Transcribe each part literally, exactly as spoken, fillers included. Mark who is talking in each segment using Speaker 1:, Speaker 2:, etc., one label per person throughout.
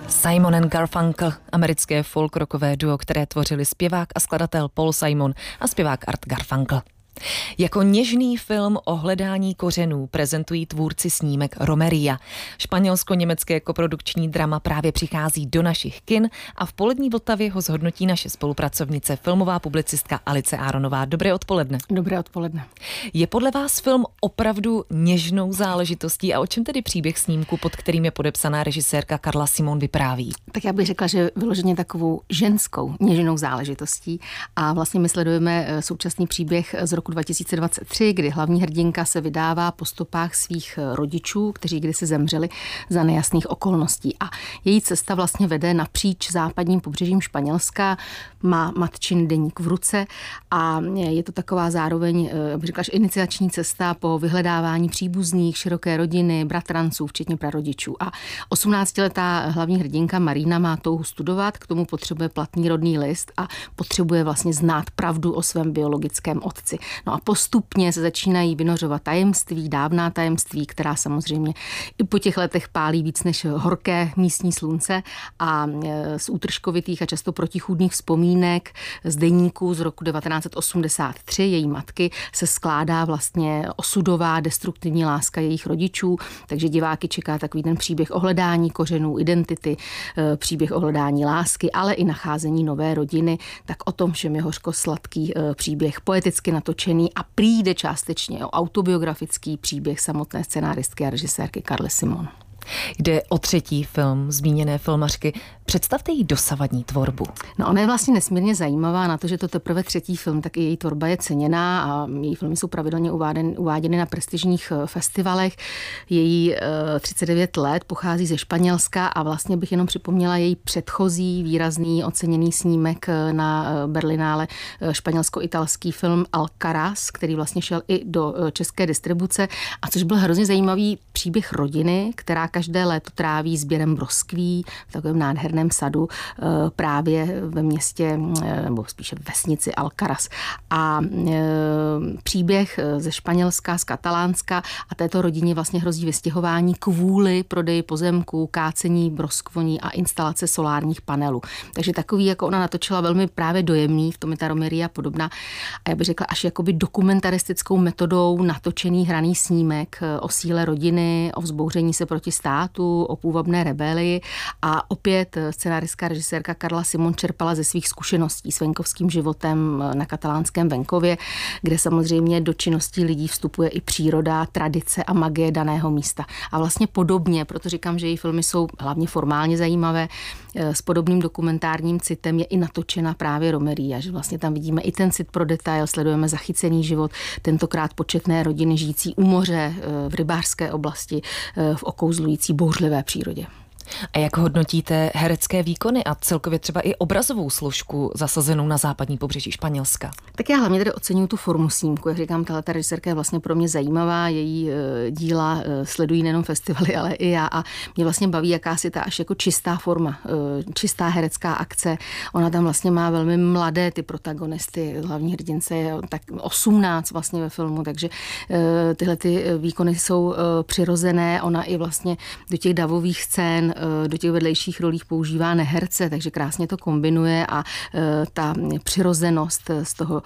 Speaker 1: Simon and Garfunkel, americké folk-rockové duo, které tvořili zpěvák a skladatel Paul Simon a zpěvák Art Garfunkel. Jako něžný film o hledání kořenů prezentují tvůrci snímek Romeria. Španělsko-německé koprodukční drama právě přichází do našich kin a v Polední Vltavě ho zhodnotí naše spolupracovnice, filmová publicistka Alice Áronová. Dobré odpoledne.
Speaker 2: Dobré odpoledne.
Speaker 1: Je podle vás film opravdu něžnou záležitostí a o čem tedy příběh snímku, pod kterým je podepsaná režisérka Carla Simon, vypráví?
Speaker 2: Tak já bych řekla, že vyloženě takovou ženskou něžnou záležitostí a vlastně my sledujeme současný příběh z roku dva tisíce dvacet tři, kdy hlavní hrdinka se vydává po stopách svých rodičů, kteří kdysi zemřeli za nejasných okolností. A její cesta vlastně vede napříč západním pobřežím Španělska, má matčin deník v ruce a je to taková zároveň, bych řekla, iniciační cesta po vyhledávání příbuzných, široké rodiny, bratranců, včetně prarodičů. A osmnáctiletá hlavní hrdinka Marina má touhu studovat, k tomu potřebuje platný rodný list a potřebuje vlastně znát pravdu o svém biologickém otci. No a postupně se začínají vynořovat tajemství, dávná tajemství, která samozřejmě i po těch letech pálí víc než horké místní slunce a z útržkovitých a často protichůdných vzpomínek z deníku z roku devatenáct set osmdesát tři její matky se skládá vlastně osudová destruktivní láska jejich rodičů, takže diváky čeká takový ten příběh o hledání kořenů, identity, příběh o hledání lásky, ale i nacházení nové rodiny, tak o tom všem je hořko-sladký příběh, poeticky natočený a prý jde částečně o autobiografický příběh samotné scenáristky a režisérky Carly Simon.
Speaker 1: Jde o třetí film zmíněné filmařky. Představte jí dosavadní tvorbu.
Speaker 2: No, ona je vlastně nesmírně zajímavá na to, že to teprve třetí film, tak i její tvorba je ceněná a její filmy jsou pravidelně uváděny, uváděny na prestižních festivalech. Její třicet devět let pochází ze Španělska a vlastně bych jenom připomněla její předchozí výrazný oceněný snímek na Berlinále, španělsko-italský film Alcaraz, který vlastně šel i do české distribuce a což byl hrozně zajímavý příběh rodiny, která každé léto tráví sběrem broskví v takovém nádherném sadu právě ve městě, nebo spíše v vesnici Alcaraz. A příběh ze Španělska, z Katalánska a této rodině vlastně hrozí vystěhování kvůli prodeji pozemků, kácení broskvoní a instalace solárních panelů. Takže takový, jako ona natočila, velmi právě dojemný, v tom je ta Romeria podobná. A já bych řekla až jakoby dokumentaristickou metodou natočený hraný snímek o síle rodiny, o vzbouření se proti státu, o půvabné rebelii a opět scenáristka režisérka Carla Simon čerpala ze svých zkušeností s venkovským životem na katalánském venkově, kde samozřejmě do činností lidí vstupuje i příroda, tradice a magie daného místa. A vlastně podobně, proto říkám, že její filmy jsou hlavně formálně zajímavé, s podobným dokumentárním citem je i natočena právě Romeria, že vlastně tam vidíme i ten cit pro detail, sledujeme zachycený život, tentokrát početné rodiny žijící u moře, v rybářské oblasti, v okouzlující bouřlivé přírodě.
Speaker 1: A jak hodnotíte herecké výkony a celkově třeba i obrazovou složku zasazenou na západní pobřeží Španělska?
Speaker 2: Tak já hlavně tady oceňuji tu formu snímku. Jak říkám, tahle ta režisérka je vlastně pro mě zajímavá, její díla sledují nejenom festivaly, ale i já a mě vlastně baví jakási ta až jako čistá forma, čistá herecká akce. Ona tam vlastně má velmi mladé ty protagonisty, hlavní hrdince je tak osmnáct vlastně ve filmu, takže tyhle ty výkony jsou přirozené. Ona i vlastně do těch davových scén, do těch vedlejších rolích používá neherce, takže krásně to kombinuje a ta přirozenost z toho,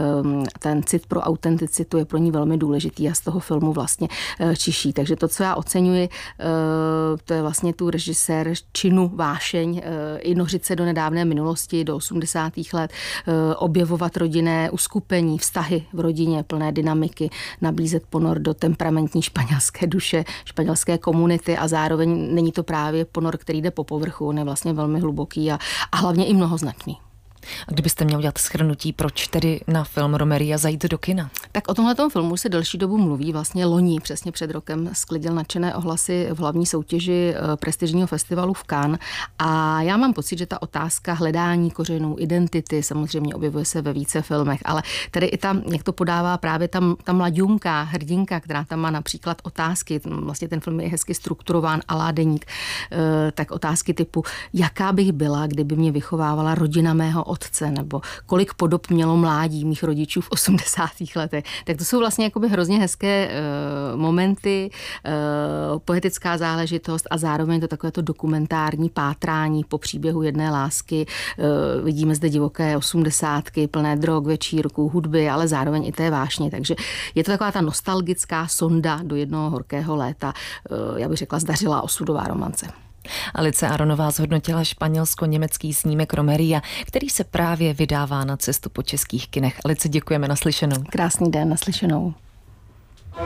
Speaker 2: ten cit pro autenticitu je pro ní velmi důležitý a z toho filmu vlastně čiší. Takže to, co já oceňuji, to je vlastně tu režisér činu vášeň i nořit se do nedávné minulosti, do osmdesátých let, objevovat rodinné uskupení, vztahy v rodině, plné dynamiky, nabízet ponor do temperamentní španělské duše, španělské komunity a zároveň není to právě ponor, který jde po povrchu, on je vlastně velmi hluboký a, a hlavně i mnohoznačný.
Speaker 1: A kdybyste měl dělat shrnutí, proč tedy na film Romeria zajít do kina?
Speaker 2: Tak o tomhletom filmu se delší dobu mluví. Vlastně loni, přesně před rokem, sklidil nadšené ohlasy v hlavní soutěži prestižního festivalu v Cannes. A já mám pocit, že ta otázka hledání kořenů, identity samozřejmě objevuje se ve více filmech, ale tady i tam, jak to podává právě tam ta mladňunka, hrdinka, která tam má například otázky, vlastně ten film je hezky strukturován a ládeník, tak otázky typu, jaká bych byla, kdyby mě vychovávala rodina mého otce, nebo kolik podob mělo mládí mých rodičů v osmdesátých letech. Tak to jsou vlastně jakoby hrozně hezké uh, momenty, uh, poetická záležitost a zároveň to takové to dokumentární pátrání po příběhu jedné lásky. Uh, vidíme zde divoké osmdesátky, plné drog, večírků, hudby, ale zároveň i té vášně. Takže je to taková ta nostalgická sonda do jednoho horkého léta. Uh, já bych řekla zdařilá osudová romance.
Speaker 1: Alice Aronová zhodnotila španělsko-německý snímek Romeria, který se právě vydává na cestu po českých kinech. Alice, děkujeme, naslyšenou.
Speaker 2: Krásný den, naslyšenou.